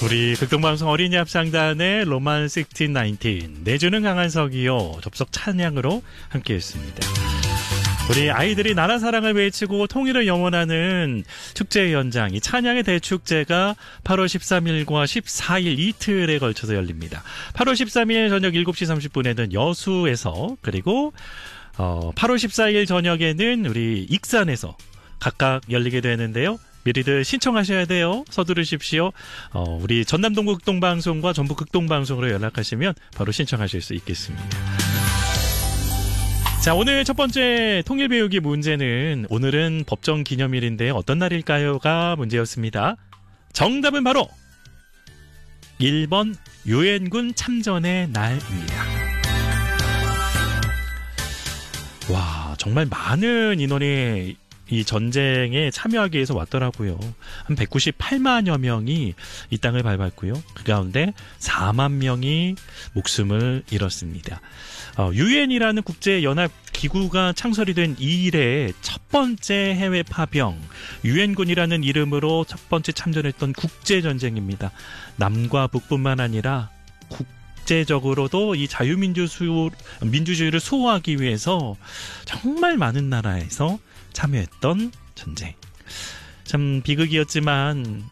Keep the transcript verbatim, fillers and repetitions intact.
우리 극동방송 어린이 합창단의 로만 십육, 십구 내주는 강한 석이요 접속 찬양으로 함께했습니다. 우리 아이들이 나라 사랑을 외치고 통일을 영원하는 축제 현장, 이 찬양의 대축제가 팔월 십삼일과 십사일 이틀에 걸쳐서 열립니다. 팔월 십삼일 저녁 일곱 시 삼십 분에는 여수에서, 그리고 어, 팔월 십사일 저녁에는 우리 익산에서 각각 열리게 되는데요. 미리들 신청하셔야 돼요. 서두르십시오. 어, 우리 전남동 극동방송과 전북 극동방송으로 연락하시면 바로 신청하실 수 있겠습니다. 자, 오늘 첫 번째 통일 배우기 문제는 오늘은 법정 기념일인데 어떤 날일까요가 문제였습니다. 정답은 바로 일 번 유엔군 참전의 날입니다. 와, 정말 많은 인원이 이 전쟁에 참여하기 위해서 왔더라고요. 한 백구십팔만여 명이 이 땅을 밟았고요. 그 가운데 사만 명이 목숨을 잃었습니다. 어, 유엔이라는 국제연합기구가 창설이 된 이래 첫 번째 해외 파병, 유엔군이라는 이름으로 첫 번째 참전했던 국제전쟁입니다. 남과 북뿐만 아니라 국제적으로도 이 자유민주수, 민주주의를 수호하기 위해서 정말 많은 나라에서 참여했던 전쟁. 참 비극이었지만